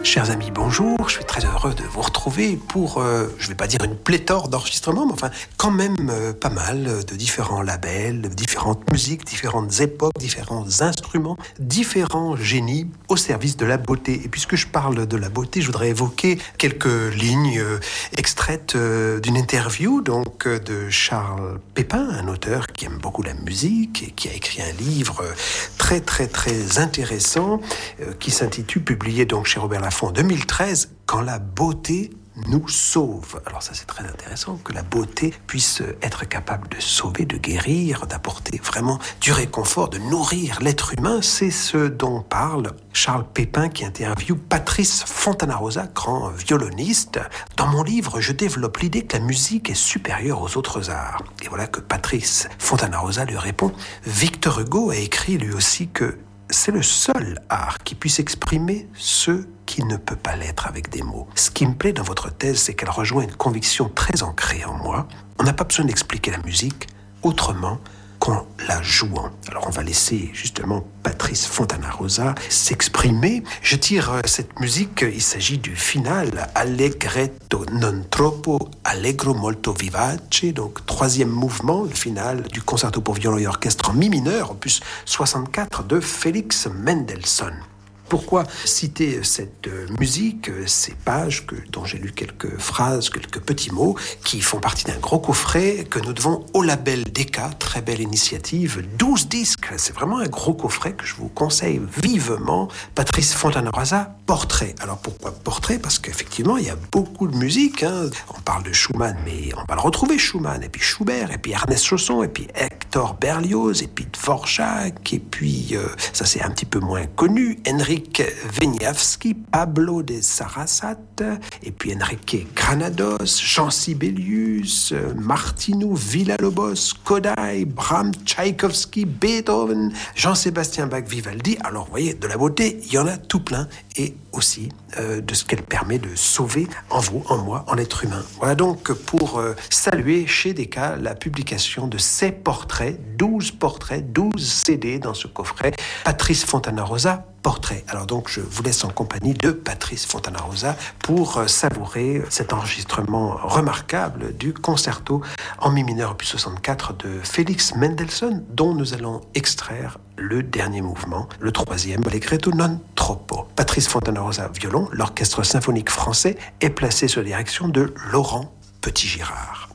Chers amis, bonjour. Je suis très heureux de vous retrouver pour, je ne vais pas dire une pléthore d'enregistrements, mais enfin quand même pas mal de différents labels, différentes musiques, différentes époques, différents instruments, différents génies au service de la beauté. Et puisque je parle de la beauté, je voudrais évoquer quelques lignes extraites d'une interview donc de Charles Pépin, un auteur qui aime beaucoup la musique et qui a écrit un livre très très très intéressant qui s'intitule, publié donc chez Robert Laffont en 2013, « Quand la beauté nous sauve ». Alors ça c'est très intéressant, que la beauté puisse être capable de sauver, de guérir, d'apporter vraiment du réconfort, de nourrir l'être humain. C'est ce dont parle Charles Pépin qui interviewe Patrice Fontanarosa, grand violoniste. Dans mon livre, je développe l'idée que la musique est supérieure aux autres arts. Et voilà que Patrice Fontanarosa lui répond: Victor Hugo a écrit lui aussi que c'est le seul art qui puisse exprimer ce qui ne peut pas l'être avec des mots. Ce qui me plaît dans votre thèse, c'est qu'elle rejoint une conviction très ancrée en moi. On n'a pas besoin d'expliquer la musique autrement qu'en la jouant. Alors on va laisser justement Patrice Fontanarosa s'exprimer. Je tire cette musique, il s'agit du final Allegretto non troppo, allegro molto vivace, donc troisième mouvement, le final du concerto pour violon et orchestre en mi mineur, opus 64 de Félix Mendelssohn. Pourquoi citer cette musique, ces pages dont j'ai lu quelques phrases, quelques petits mots, qui font partie d'un gros coffret que nous devons au label Decca, très belle initiative, 12 disques, c'est vraiment un gros coffret que je vous conseille vivement. Patrice Fontanarosa, Portrait. Alors pourquoi Portrait ? Parce qu'effectivement, il y a beaucoup de musique, hein. On parle de Schumann, mais on va le retrouver Schumann, et puis Schubert, et puis Ernest Chausson, et puis Hector Berlioz, et puis Dvorak, et puis, ça c'est un petit peu moins connu, Henryk Wieniawski, Pablo de Sarasate, et puis Enrique Granados, Jean Sibelius, Martinu, Villa-Lobos, Kodály, Brahms, Tchaïkovski, Beethoven, Jean-Sébastien Bach, Vivaldi. Alors vous voyez, de la beauté, il y en a tout plein, et aussi de ce qu'elle permet de sauver en vous, en moi, en être humain. Voilà donc pour saluer chez Decca la publication de ces portraits, 12 portraits, 12 CD dans ce coffret, Patrice Fontanarosa, Portrait. Alors donc je vous laisse en compagnie de Patrice Fontanarosa pour savourer cet enregistrement remarquable du concerto en mi mineur opus 64 de Félix Mendelssohn, dont nous allons extraire le dernier mouvement, le troisième, Allegretto non troppo. Patrice Fontanarosa, violon, l'orchestre symphonique français est placé sous la direction de Laurent Petit-Girard.